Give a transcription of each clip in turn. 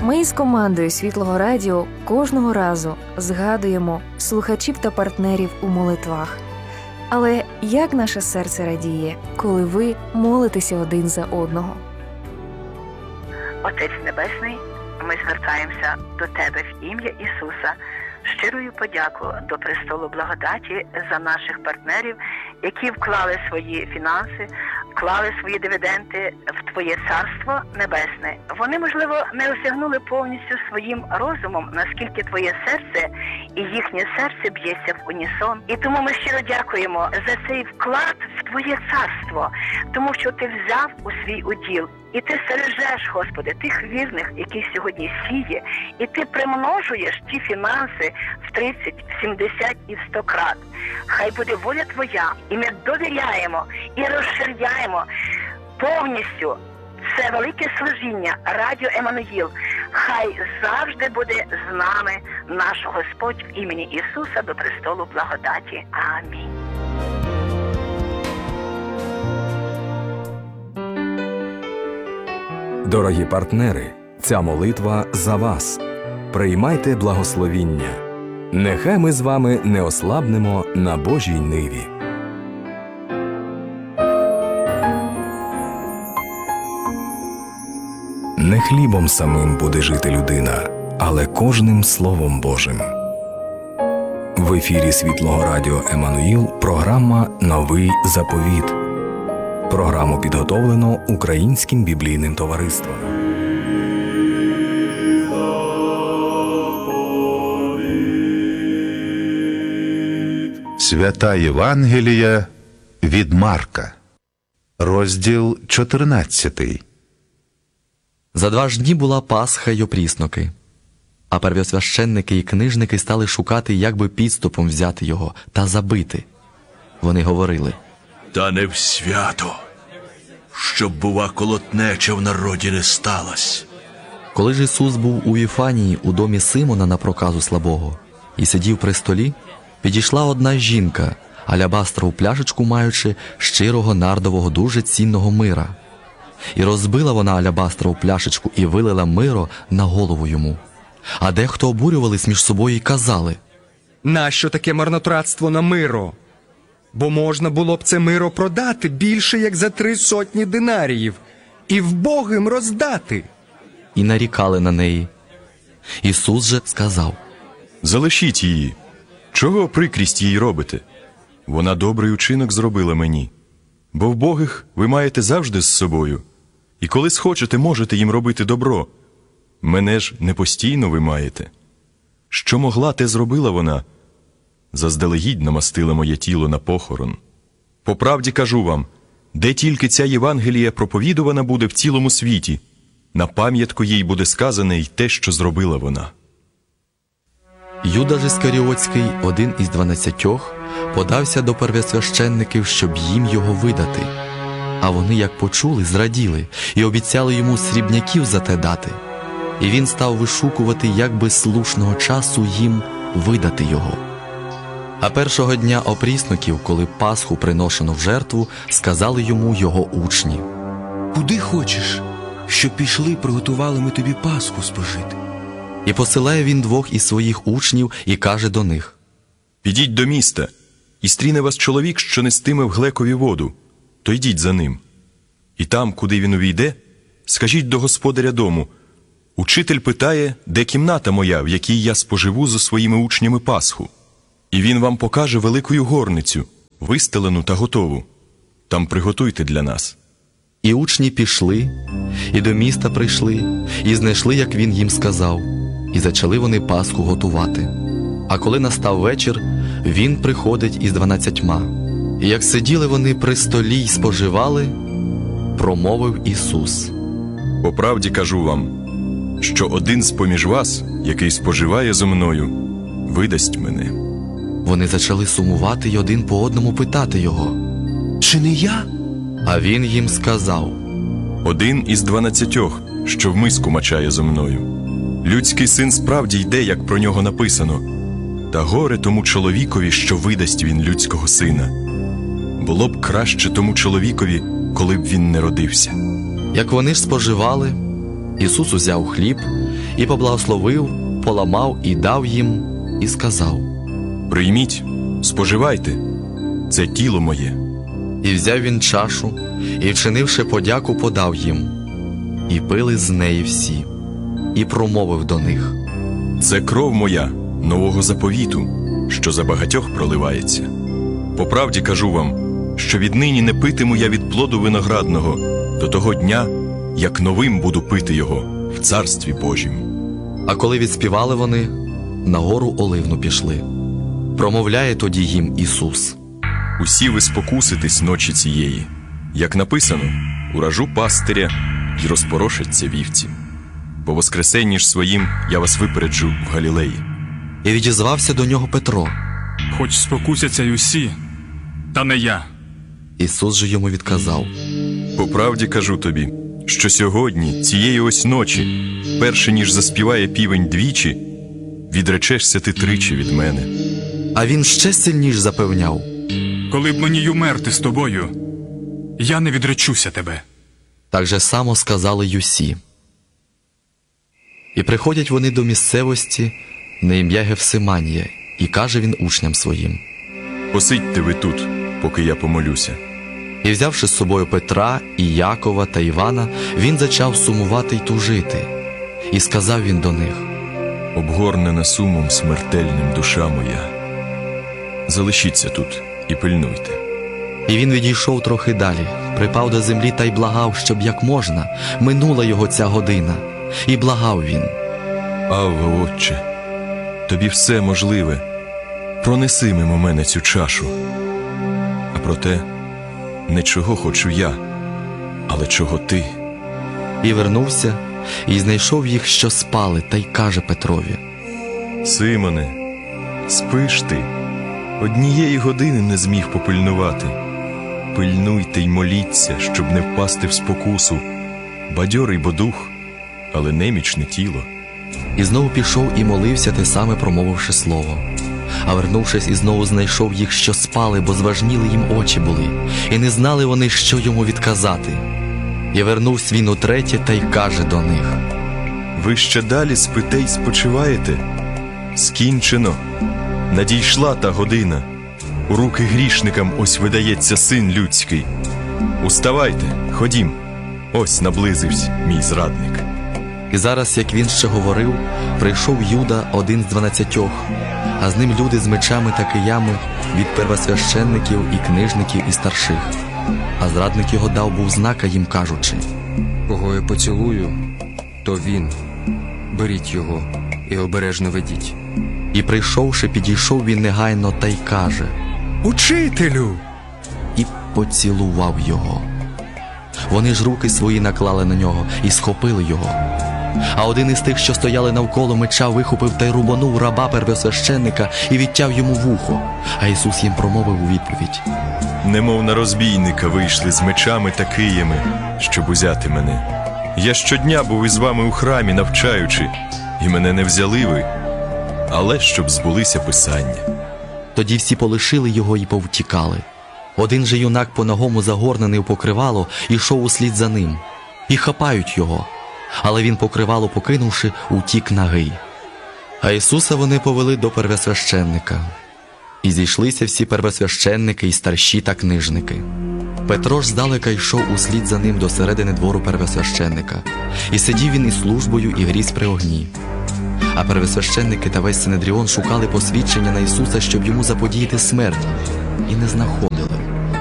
Ми із командою Світлого Радіо кожного разу згадуємо слухачів та партнерів у молитвах. Але як наше серце радіє, коли ви молитеся один за одного? Отець Небесний, ми звертаємося до Тебе в ім'я Ісуса, щирою подяку до престолу благодаті за наших партнерів, які вклали свої фінанси, вклали свої дивіденди в Твоє Царство Небесне. Вони, можливо, не осягнули повністю своїм розумом, наскільки Твоє серце і їхнє серце б'ється в унісон. І тому ми щиро дякуємо за цей вклад в Твоє Царство, тому що Ти взяв у свій уділ. І Ти стережеш, Господи, тих вірних, які сьогодні сіє, і Ти примножуєш ті фінанси в 30, в 70 і в 100 крат. Хай буде воля Твоя, і ми довіряємо і розширяємо повністю це велике служіння Радіо Еммануїл. Хай завжди буде з нами наш Господь в імені Ісуса до престолу благодаті. Амінь. Дорогі партнери, ця молитва за вас. Приймайте благословіння. Нехай ми з вами не ослабнемо на Божій ниві. Не хлібом самим буде жити людина, але кожним Словом Божим. В ефірі Світлого Радіо Еммануїл програма «Новий заповіт». Програму підготовлено Українським біблійним товариством. Свята Євангелія від Марка. Розділ 14. За 2 дні була Пасха й опрісноки. А первосвященники і книжники стали шукати, як би підступом взяти його та забити. Вони говорили: «Та не в свято, щоб, бува, колотнеча в народі не сталась». Коли ж Ісус був у Віфанії у домі Симона на проказу слабого і сидів при столі, підійшла одна жінка, алябастрову пляшечку маючи щирого нардового дуже цінного мира. І розбила вона алябастрову пляшечку і вилила миро на голову йому. А дехто обурювались між собою і казали: «Нащо таке марнотратство на миро? Бо можна було б це миро продати більше, як за 300 динаріїв, і вбогим роздати». І нарікали на неї. Ісус же сказав: «Залишіть її. Чого прикрість їй робите? Вона добрий учинок зробила мені. Бо вбогих ви маєте завжди з собою, і коли схочете, можете їм робити добро. Мене ж не постійно ви маєте. Що могла, те зробила вона. Заздалегідь намастила моє тіло на похорон. По правді кажу вам, де тільки ця Євангелія проповідувана буде в цілому світі, на пам'ятку їй буде сказане й те, що зробила вона». Юда ж Іскаріотський, один із 12, подався до первосвященників, щоб їм його видати. А вони, як почули, зраділи і обіцяли йому срібняків за те дати. І він став вишукувати, як би слушного часу їм видати його. А першого дня опрісноків, коли Пасху приношено в жертву, сказали йому його учні: «Куди хочеш, щоб пішли, приготували ми тобі Пасху спожити?» І посилає він 2 із своїх учнів і каже до них: «Підіть до міста, і стріне вас чоловік, що нестиме в глекові воду, то йдіть за ним. І там, куди він увійде, скажіть до господаря дому: учитель питає, де кімната моя, в якій я споживу зо своїми учнями Пасху. І він вам покаже великою горницю, вистелену та готову. Там приготуйте для нас». І учні пішли, і до міста прийшли, і знайшли, як він їм сказав, і зачали вони Пасху готувати. А коли настав вечір, він приходить із 12. І як сиділи вони при столі й споживали, промовив Ісус: «По правді кажу вам, що один з-поміж вас, який споживає зо мною, видасть мене». Вони зачали сумувати й один по одному питати його: «Чи не я?» А він їм сказав: «Один із 12, що в миску мачає зо мною. Людський син справді йде, як про нього написано. Та горе тому чоловікові, що видасть він людського сина. Було б краще тому чоловікові, коли б він не родився». Як вони ж споживали, Ісус узяв хліб і поблагословив, поламав і дав їм, і сказав. Прийміть, споживайте, це тіло моє. І взяв він чашу, і, вчинивши подяку, подав їм. І пили з неї всі. І промовив до них. Це кров моя, нового заповіту, що за багатьох проливається. По правді кажу вам, що віднині не питиму я від плоду виноградного до того дня, як новим буду пити його в Царстві Божім. А коли відспівали вони, на гору Оливну пішли. Промовляє тоді їм Ісус. Усі ви спокуситесь ночі цієї. Як написано, уражу пастиря й розпорошаться вівці. По воскресенні ж своїм я вас випереджу в Галілеї. І відізвався до нього Петро. Хоч спокусяться й усі, та не я. Ісус же йому відказав. По правді кажу тобі, що сьогодні, цієї ось ночі, перше ніж заспіває півень двічі, відречешся ти тричі від мене. А він ще сильніш запевняв. Коли б мені й умерти з тобою, я не відречуся тебе. Так же само сказали й усі. І приходять вони до місцевості на ім'я Гефсиманія, і каже він учням своїм. Посидьте ви тут, поки я помолюся. І взявши з собою Петра, і Якова та Івана, він зачав сумувати й тужити. І сказав він до них. Обгорнена сумом смертельним душа моя. Залишіться тут і пильнуйте. І він відійшов трохи далі, припав до землі та й благав, щоб як можна, минула його ця година. І благав він. Авва, Отче, тобі все можливе. Пронеси мимо мене цю чашу. А проте, не чого хочу я, але чого ти. І вернувся, і знайшов їх, що спали, та й каже Петрові. Симоне, спиш ти? Однієї години не зміг попильнувати. Пильнуйте й моліться, щоб не впасти в спокусу. Бадьорий бо дух, але немічне тіло. І знову пішов і молився, те саме промовивши слово. А вернувшись, і знову знайшов їх, що спали, бо зважніли їм очі були, і не знали вони, що йому відказати. І вернувся він утретє та й каже до них. Ви ще далі спите й спочиваєте? Скінчено. Надійшла та година. У руки грішникам ось видається Син людський. Уставайте, ходім. Ось наблизився мій зрадник. І зараз, як він ще говорив, прийшов Юда, один з 12, а з ним люди з мечами та киями від первосвященників і книжників і старших. А зрадник його дав був знака їм, кажучи. Кого я поцілую, то він. Беріть його і обережно ведіть. І прийшовши, підійшов він негайно та й каже. Учителю! І поцілував його. Вони ж руки свої наклали на нього і схопили його. А один із тих, що стояли навколо меча, вихопив та й рубанув раба первосвященника і відтяв йому вухо. А Ісус їм промовив у відповідь. Немов на розбійника вийшли з мечами та киями, щоб узяти мене. Я щодня був із вами у храмі, навчаючи, і мене не взяли ви, але щоб збулися писання. Тоді всі полишили його і повтікали. Один же юнак по-нагому загорнений у покривало, ішов услід за ним. І хапають його. Але він, покривало покинувши, утік нагий. А Ісуса вони повели до первосвященника. І зійшлися всі первосвященники і старші та книжники. Петро ж здалека йшов услід за ним до середини двору первосвященника. І сидів він із службою і гріз при огні. А первосвященники та весь Синедріон шукали посвідчення на Ісуса, щоб йому заподіяти смерть. І не знаходили.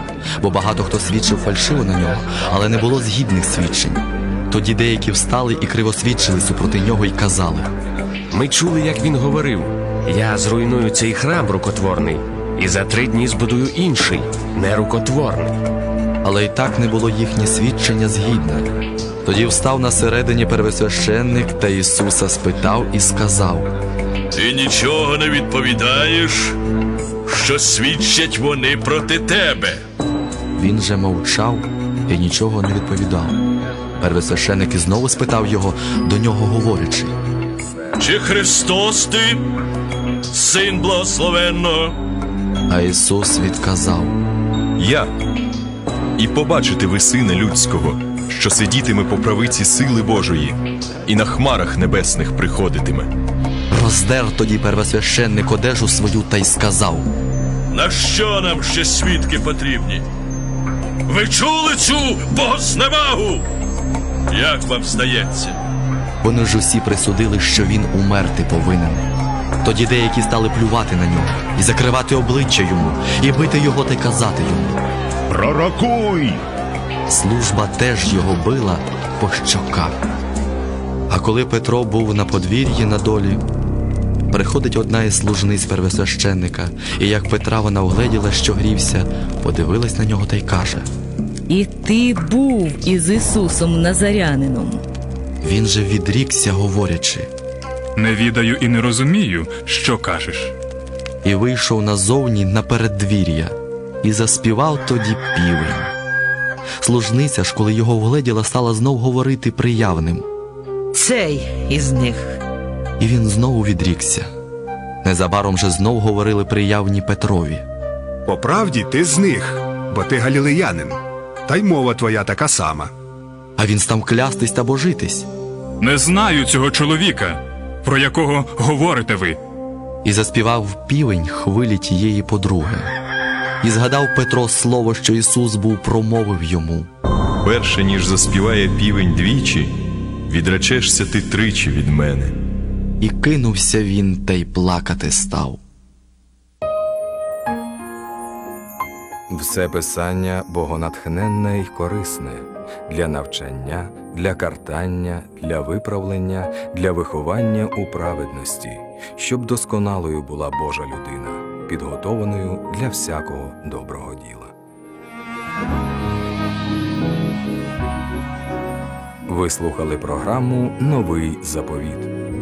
Бо багато хто свідчив фальшиво на нього, але не було згідних свідчень. Тоді деякі встали і кривосвідчили супроти нього і казали. Ми чули, як він говорив. Я зруйную цей храм рукотворний, і за 3 дні збудую інший, нерукотворний. Але й так не було їхнє свідчення згідне. Тоді встав на середині первосвященник та Ісуса спитав і сказав. Ти нічого не відповідаєш, що свідчать вони проти тебе. Він же мовчав і нічого не відповідав. Первосвященник і знову спитав його, до нього говорячи. Чи Христос ти, Син благословенного? А Ісус відказав. Я. І побачите ви Сина Людського, що сидітиме по правиці сили Божої і на хмарах небесних приходитиме. Роздер тоді первосвященник одежу свою та й сказав: На що нам ще свідки потрібні? Ви чули цю богозневагу? Як вам здається? Вони ж усі присудили, що він умерти повинен. Тоді деякі стали плювати на нього, і закривати обличчя йому, і бити його та й казати йому: Пророкуй! Служба теж його била по щоках. А коли Петро був на подвір'ї на долі, приходить одна із служниць первосвященника, і як Петра вона вгледіла, що грівся, подивилась на нього та й каже: І ти був із Ісусом Назарянином. Він же відрікся, говорячи: Не відаю і не розумію, що кажеш. І вийшов назовні на переддвір'я, і заспівав тоді півень. Служниця ж, коли його вгледіла, стала знов говорити приявним. Цей із них. І він знову відрікся. Незабаром же знов говорили приявні Петрові. По правді ти з них, бо ти галілеянин, та й мова твоя така сама. А він став клястись та божитись. Не знаю цього чоловіка, про якого говорите ви. І заспівав півень хвилі тієї подруги. І згадав Петро слово, що Ісус був промовив йому: Перше, ніж заспіває півень двічі, відречешся ти тричі від мене. І кинувся він та й плакати став. Все писання богонатхненне й корисне для навчання, для картання, для виправлення, для виховання у праведності, щоб досконалою була Божа людина, підготованою для всякого доброго діла. Ви слухали програму «Новий заповіт».